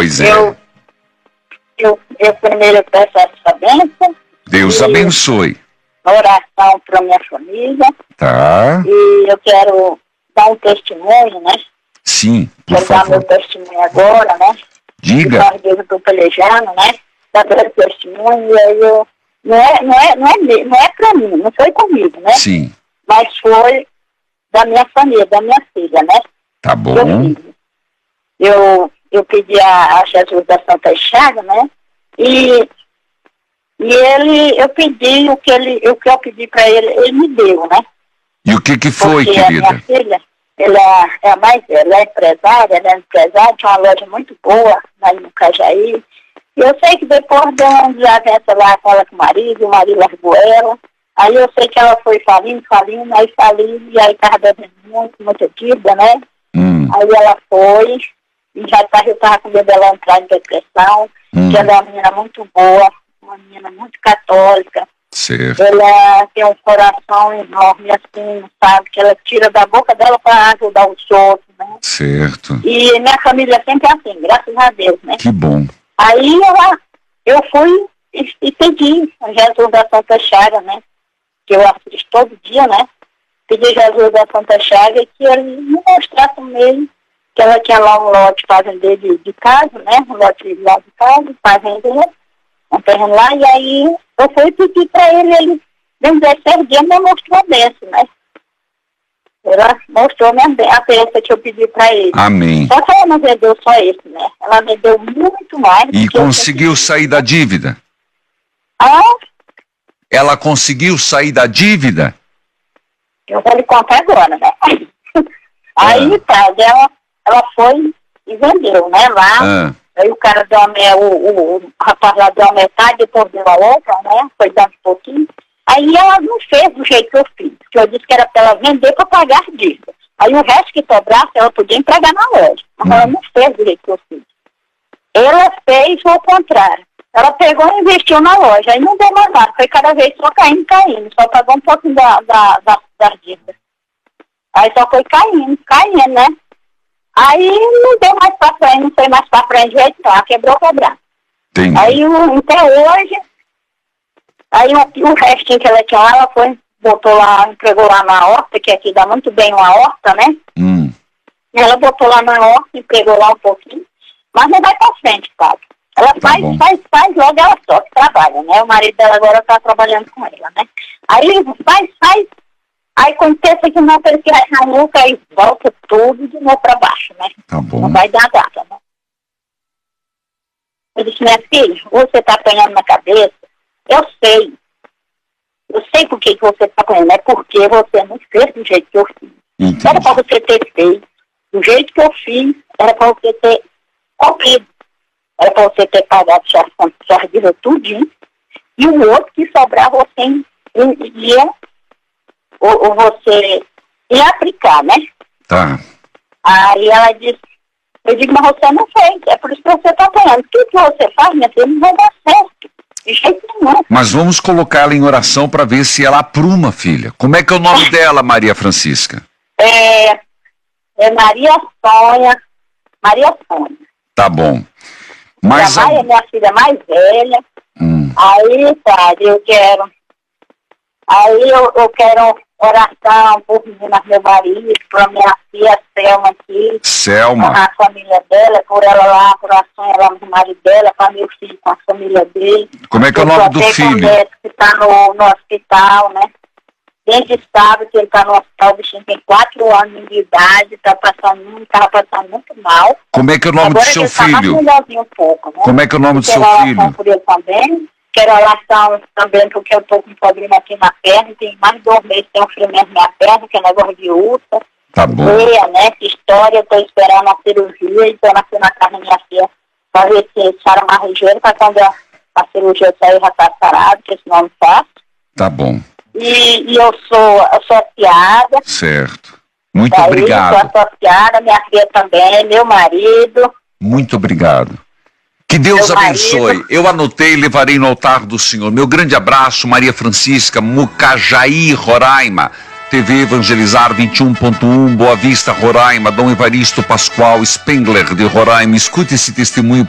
Pois é. Eu primeiro peço essa bênção. Deus abençoe. Oração para minha família. Tá. E eu quero dar um testemunho, né? Sim, por quero dar meu favor. testemunho agora, né? Diga. Eu estou pelejando, né? Dar meu testemunho, e aí eu... Não é para mim, não foi comigo, né? Sim. Mas foi da minha família, da minha filha, né? Tá bom. Eu pedi a Jesus da Santa Chaga, né? E eu pedi o que eu pedi para ele me deu, né? E o que foi, porque querida? A minha filha, ela é empresária, tinha uma loja muito boa lá no Cajaí. E eu sei que depois de uma desavença lá com ela com o marido largou ela. Aí eu sei que ela foi falindo, e aí estava devendo muita dívida, né? Aí ela foi, e eu estava com medo dela entrar em depressão, que ela é uma menina muito boa, uma menina muito católica. Certo. Ela tem um coração enorme, assim, sabe? Que ela tira da boca dela para ajudar os outros, né? Certo. E minha família sempre é assim, graças a Deus, né? Que bom. Aí eu fui e pedi a Jesus da Santa Chaga, né? Que eu assisto todo dia, né? Pedi a Jesus da Santa Chaga que ele me mostrasse um meio, que ela tinha lá um lote fazendeiro de casa, né? Um lote lá de casa, fazendeiro, um terreno lá, e aí eu fui pedir para ele 17 dias me mostrou a bênção, né? Ela mostrou a bênção que eu pedi para ele. Amém. Só que ela não me deu só esse, né? Ela me deu muito mais. E conseguiu sair da dívida? Ela conseguiu sair da dívida? Eu vou lhe contar agora, né? Aí tá, ela foi e vendeu, né? Lá. Aí o cara deu o rapaz lá deu a metade, depois deu a outra, né? Foi dando um pouquinho. Aí ela não fez do jeito que eu fiz. Que eu disse que era para ela vender para pagar a dívida. Aí o resto que sobrasse, ela podia entregar na loja. Mas ela não fez do jeito que eu fiz. Ela fez o contrário. Ela pegou e investiu na loja. Aí não deu mais nada. Foi cada vez só caindo. Só pagou um pouquinho das dívidas. Aí só foi caindo, né? Aí não deu mais pra frente, não foi mais pra frente, jeito não, quebrou. Entendi. Aí até hoje, aí o restinho que ela tinha lá, ela foi, botou lá, entregou lá na horta, que aqui dá muito bem uma horta, né? Ela botou lá na horta, entregou lá um pouquinho, mas não vai pra frente, sabe? Ela faz, logo ela só que trabalha, né? O marido dela agora tá trabalhando com ela, né? Aí faz. Aí quando pensa que não tem que achar nunca, aí volta tudo de novo para baixo, né? Tá bom. Não vai dar data, né? Eu disse, minha filha, você tá apanhando na cabeça? Eu sei por que você tá apanhando. É porque você não fez do jeito que eu fiz. Entendi. Era para você ter feito. Do jeito que eu fiz, era para você ter cumprido. Era para você ter pagado suas dívidas tudinho. E o outro que sobrar, você ia... Ou você ia aplicar, né? Tá. Aí ela disse, eu digo, mas você não fez, é por isso que você está apanhando. O que você faz, minha filha, não vai dar certo. De jeito nenhum. Mas vamos colocá-la em oração para ver se ela apruma, filha. Como é que é o nome dela, Maria Francisca? É Maria Sônia. Tá bom. Mas minha filha mais velha. Aí, tá, eu quero oração por meu marido, por minha filha Selma aqui. Selma. A família dela, por ela lá, por a Sônia lá no marido dela, para meu filho com a família dele. Como é que é o nome do filho? Que está no hospital, né? Desde sábado que ele está no hospital, o bichinho tem 4 anos de idade, estava passando muito mal. Como é que é o nome do seu filho? Agora ele está mais melhorzinho um pouco, né? Como é que é o nome do seu filho? Por ele também. Quero oração também, porque eu estou com um problema aqui na perna, tem mais de 2 meses, tem um ferimento na minha perna, que é negócio de úlcera. Tá bom. Né? Que história, eu estou esperando a cirurgia, então nasci na casa da minha filha, para ver se sara mais ligeiro, para quando a cirurgia sair já está sarado, que senão não faço. Tá bom. E eu sou associada. Certo. Muito obrigado. Eu sou associada, minha filha também, meu marido. Muito obrigado. Que Deus abençoe. Eu anotei e levarei no altar do Senhor. Meu grande abraço, Maria Francisca, Mucajaí, Roraima. TV Evangelizar 21.1, Boa Vista, Roraima. Dom Evaristo Pascoal Spengler, de Roraima. Escute esse testemunho.